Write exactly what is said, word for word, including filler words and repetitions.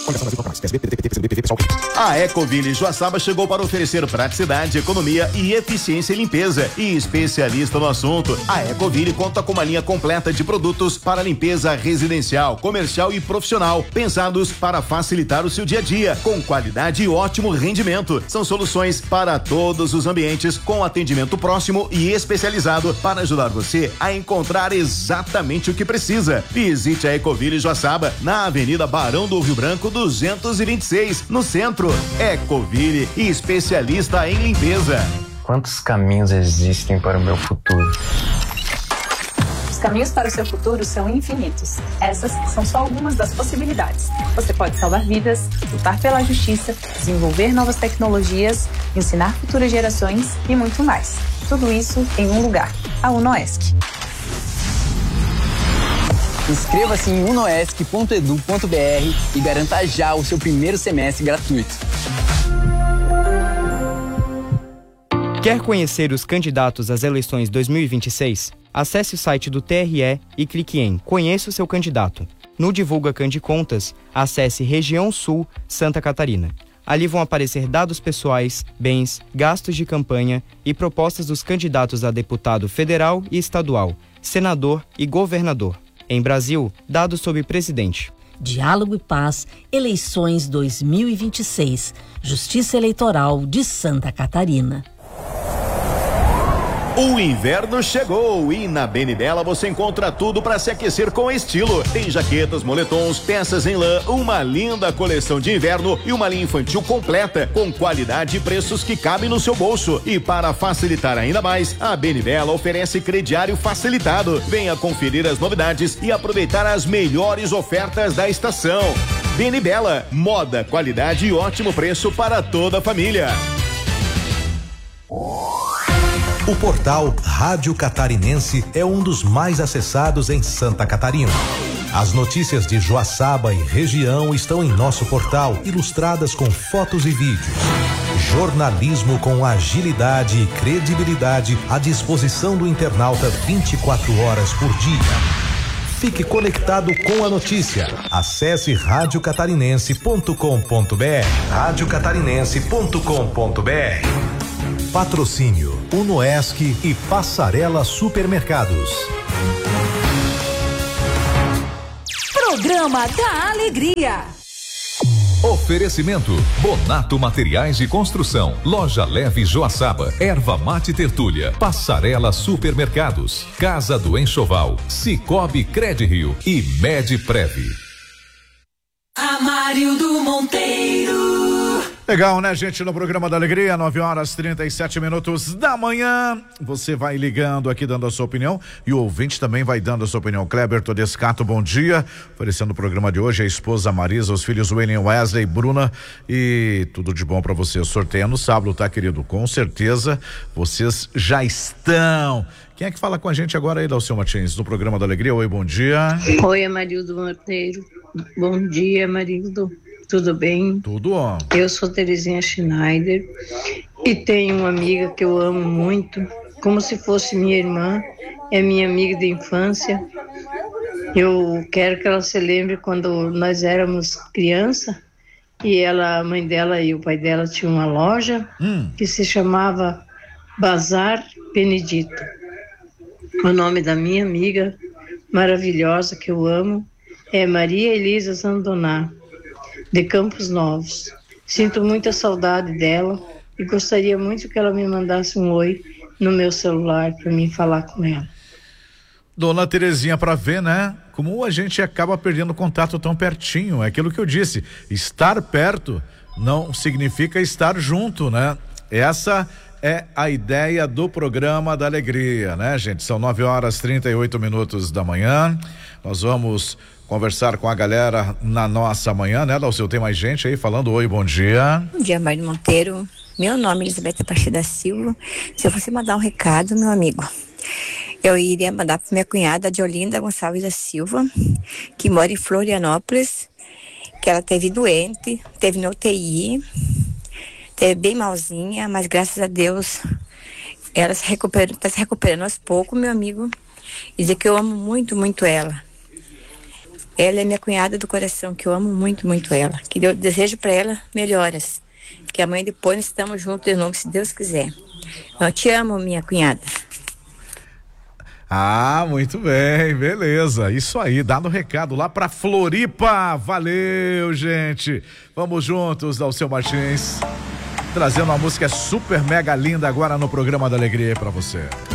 A Ecoville Joaçaba chegou para oferecer praticidade, economia e eficiência em limpeza. E especialista no assunto, a Ecoville conta com uma linha completa de produtos para limpeza residencial, comercial e profissional, pensados para facilitar o seu dia a dia, com qualidade e ótimo rendimento. São soluções para todos os ambientes, com atendimento próximo e especializado para ajudar você a encontrar exatamente o que precisa. Visite a Ecoville Joaçaba na Avenida Barão do Rio Branco duzentos e vinte e seis, no centro. Ecoville, especialista em limpeza. Quantos caminhos existem para o meu futuro? Os caminhos para o seu futuro são infinitos. Essas são só algumas das possibilidades. Você pode salvar vidas, lutar pela justiça, desenvolver novas tecnologias, ensinar futuras gerações e muito mais. Tudo isso em um lugar, a UNOESC. Inscreva-se em unoesc ponto edu ponto br e garanta já o seu primeiro semestre gratuito. Quer conhecer os candidatos às eleições dois mil e vinte e seis? Acesse o site do T R E e clique em Conheça o seu candidato. No Divulga Candicontas, acesse Região Sul, Santa Catarina. Ali vão aparecer dados pessoais, bens, gastos de campanha e propostas dos candidatos a deputado federal e estadual, senador e governador. Em Brasil, dados sobre presidente. Diálogo e Paz, eleições dois mil e vinte e seis, Justiça Eleitoral de Santa Catarina. O inverno chegou e na Benibela você encontra tudo para se aquecer com estilo. Tem jaquetas, moletons, peças em lã, uma linda coleção de inverno e uma linha infantil completa, com qualidade e preços que cabem no seu bolso. E para facilitar ainda mais, a Benibela oferece crediário facilitado. Venha conferir as novidades e aproveitar as melhores ofertas da estação. Benibela, moda, qualidade e ótimo preço para toda a família. O portal Rádio Catarinense é um dos mais acessados em Santa Catarina. As notícias de Joaçaba e região estão em nosso portal, ilustradas com fotos e vídeos. Jornalismo com agilidade e credibilidade à disposição do internauta vinte e quatro horas por dia. Fique conectado com a notícia. Acesse rádio catarinense ponto com ponto br. rádio catarinense ponto com ponto br. Patrocínio UNOESC e Passarela Supermercados. Programa da Alegria. Oferecimento Bonato Materiais de Construção, Loja Leve Joaçaba, Erva Mate Tertúlia, Passarela Supermercados, Casa do Enxoval, Cicobi Credrio e Medprev. Amarildo Monteiro. Legal, né, gente? No programa da Alegria, nove horas e trinta e sete minutos da manhã. Você vai ligando aqui, dando a sua opinião, e o ouvinte também vai dando a sua opinião. Kleber Todescato, bom dia. Oferecendo o programa de hoje a esposa Marisa, os filhos William, Wesley, Bruna, e tudo de bom pra você. Sorteio no sábado, tá, querido? Com certeza vocês já estão. Quem é que fala com a gente agora aí, Dalceu Martins, do programa da Alegria? Oi, bom dia. Oi, Amarildo Monteiro. Bom dia, Amarildo. Tudo bem? Tudo, ó. Eu sou Terezinha Schneider e tenho uma amiga que eu amo muito, como se fosse minha irmã, é minha amiga de infância. Eu quero que ela se lembre quando nós éramos criança e ela, a mãe dela e o pai dela tinham uma loja hum. que se chamava Bazar Benedito. O nome da minha amiga maravilhosa que eu amo é Maria Elisa Zandoná, de Campos Novos. Sinto muita saudade dela e gostaria muito que ela me mandasse um oi no meu celular para mim falar com ela. Dona Terezinha, para ver, né? Como a gente acaba perdendo contato tão pertinho. É aquilo que eu disse, estar perto não significa estar junto, né? Essa é a ideia do programa da Alegria, né, gente? São nove horas e trinta e oito minutos da manhã. Nós vamos conversar com a galera na nossa manhã, né, Dalceu? Tem mais gente aí falando oi, bom dia. Bom dia, Mário Monteiro. Meu nome é Elizabeth Aparecida Silva. Se você mandar um recado, meu amigo, eu iria mandar para minha cunhada, de Olinda Gonçalves da Silva, que mora em Florianópolis, que ela teve doente, teve no U T I, teve bem malzinha, mas graças a Deus ela se recupera, está se recuperando aos poucos, meu amigo. E dizer que eu amo muito, muito ela. Ela é minha cunhada do coração, que eu amo muito, muito ela. Que eu desejo para ela melhoras. Que amanhã depois nós estamos juntos de novo, se Deus quiser. Eu te amo, minha cunhada. Ah, muito bem, beleza. Isso aí, dado o recado lá pra Floripa. Valeu, gente. Vamos juntos, Dalceu Martins, trazendo uma música super mega linda agora no programa da Alegria aí pra você.